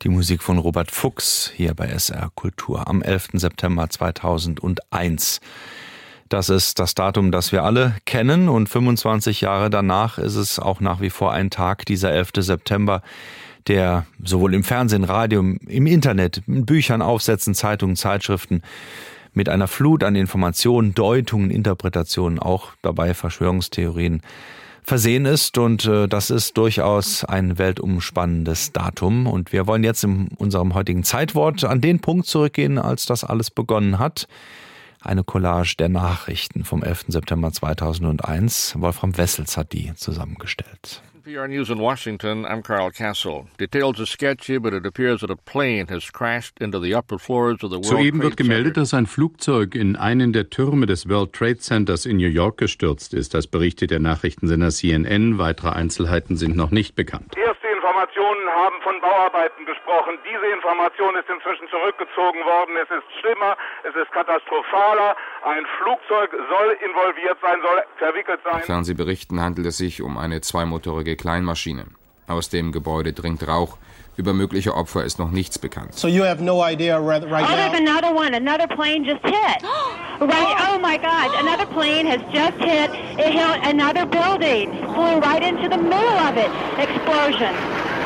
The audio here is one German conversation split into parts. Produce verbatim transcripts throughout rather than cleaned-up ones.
Die Musik von Robert Fuchs hier bei S R Kultur am elften September zweitausendeins. Das ist das Datum, das wir alle kennen, und fünfundzwanzig Jahre danach ist es auch nach wie vor ein Tag, dieser elfte September, der sowohl im Fernsehen, Radio, im Internet, in Büchern, Aufsätzen, Zeitungen, Zeitschriften mit einer Flut an Informationen, Deutungen, Interpretationen, auch dabei Verschwörungstheorien versehen ist, und äh, das ist durchaus ein weltumspannendes Datum. Und wir wollen jetzt in unserem heutigen Zeitwort an den Punkt zurückgehen, als das alles begonnen hat. Eine Collage der Nachrichten vom elften September zweitausendeins. Wolfram Wessels hat die zusammengestellt. N P R News in Washington, I'm Carl Castle. Details are sketchy, but it appears that a plane has crashed into the upper floors of the World Trade Center. Soeben wird gemeldet, dass ein Flugzeug in einen der Türme des World Trade Centers in New York gestürzt ist. Das berichtet der Nachrichtensender C N N. Weitere Einzelheiten sind noch nicht bekannt. Erste Informationen haben von Bauarbeiten gesprochen. Diese Information ist inzwischen zurückgezogen worden. Es ist schlimmer, es ist katastrophaler. Ein Flugzeug soll involviert sein, soll verwickelt sein. Nach Fernsehberichten handelt es sich um eine zweimotorige Kleinmaschine. Aus dem Gebäude dringt Rauch. Über mögliche Opfer ist noch nichts bekannt. So you have no idea right, right oh, now? There's another one. Another plane just hit. Right. Oh my God! Another plane has just hit. It hit another building. Flew right into the middle of it. Explosion.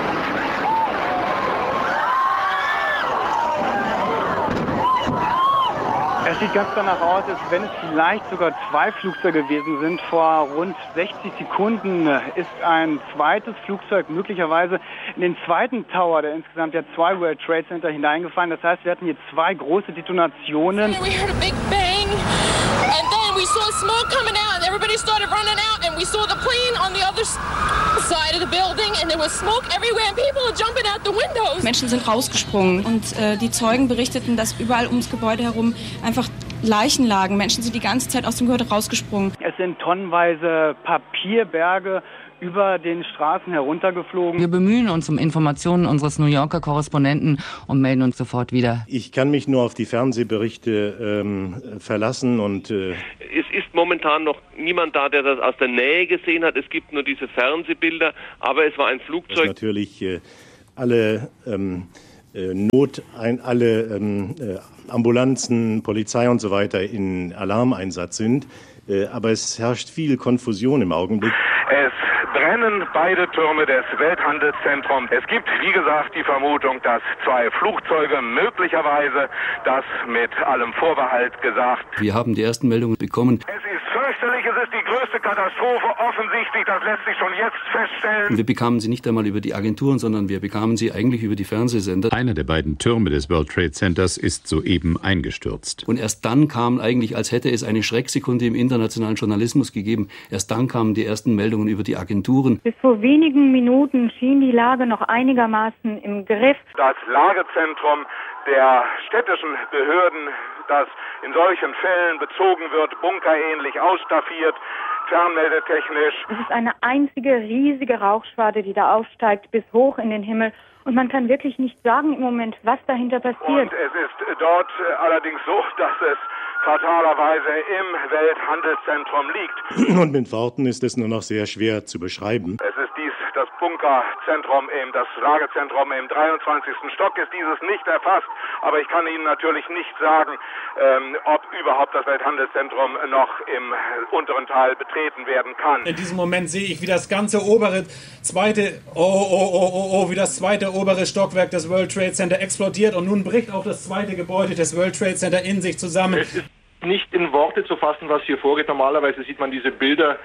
Es sieht ganz danach aus, als wenn es vielleicht sogar zwei Flugzeuge gewesen sind. Vor rund sechzig Sekunden ist ein zweites Flugzeug möglicherweise in den zweiten Tower der insgesamt ja zwei World Trade Center hineingefallen. Das heißt, wir hatten hier zwei große Detonationen. We heard a big bang and then we saw smoke coming out and everybody started running out and we saw the plane on the other side of the building and there was smoke everywhere and people were jumping out the windows. Menschen sind rausgesprungen und äh, die Zeugen berichteten, dass überall ums Gebäude herum einfach Leichen lagen. Menschen sind die ganze Zeit aus dem Gebäude rausgesprungen. Es sind tonnenweise Papierberge über den Straßen heruntergeflogen. Wir bemühen uns um Informationen unseres New Yorker Korrespondenten und melden uns sofort wieder. Ich kann mich nur auf die Fernsehberichte ähm, verlassen. Und äh es ist momentan noch niemand da, der das aus der Nähe gesehen hat. Es gibt nur diese Fernsehbilder, aber es war ein Flugzeug. Dass natürlich äh, alle ähm, äh, Not, ein, alle ähm, äh, Ambulanzen, Polizei und so weiter in Alarmeinsatz sind. Äh, aber es herrscht viel Konfusion im Augenblick. Es brennen beide Türme des Welthandelszentrums. Es gibt, wie gesagt, die Vermutung, dass zwei Flugzeuge möglicherweise, das mit allem Vorbehalt gesagt. Wir haben die ersten Meldungen bekommen. Es ist fürchterlich, es ist die größte Katastrophe, offensichtlich, das lässt sich schon jetzt feststellen. Wir bekamen sie nicht einmal über die Agenturen, sondern wir bekamen sie eigentlich über die Fernsehsender. Einer der beiden Türme des World Trade Centers ist soeben eingestürzt. Und erst dann kam eigentlich, als hätte es eine Schrecksekunde im internationalen Journalismus gegeben, erst dann kamen die ersten Meldungen über die Agenturen. Bis vor wenigen Minuten schien die Lage noch einigermaßen im Griff. Das Lagezentrum der städtischen Behörden, das in solchen Fällen bezogen wird, bunkerähnlich ausstaffiert, fernmeldetechnisch. Es ist eine einzige riesige Rauchschwade, die da aufsteigt bis hoch in den Himmel. Und man kann wirklich nicht sagen im Moment, was dahinter passiert. Und es ist dort allerdings so, dass es fatalerweise im Welthandelszentrum liegt. Und mit Worten ist es nur noch sehr schwer zu beschreiben. Es ist dies das Bunkerzentrum, im, das Lagezentrum im dreiundzwanzigsten Stock ist dieses nicht erfasst. Aber ich kann Ihnen natürlich nicht sagen, ähm, ob überhaupt das Welthandelszentrum noch im unteren Teil betreten werden kann. In diesem Moment sehe ich, wie das ganze obere, zweite, oh, oh, oh, oh, oh, wie das zweite obere Stockwerk des World Trade Center explodiert und nun bricht auch das zweite Gebäude des World Trade Center in sich zusammen. Es ist nicht in Worte zu fassen, was hier vorgeht. Normalerweise sieht man diese Bilder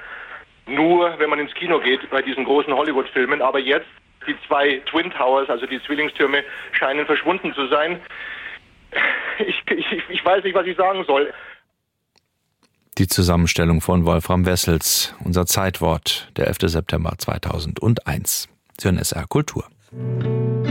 nur, wenn man ins Kino geht, bei diesen großen Hollywood-Filmen. Aber jetzt, die zwei Twin Towers, also die Zwillingstürme, scheinen verschwunden zu sein. Ich, ich, ich weiß nicht, was ich sagen soll. Die Zusammenstellung von Wolfram Wessels, unser Zeitwort, der elfte September zweitausendeins. Sie hören S R Kultur.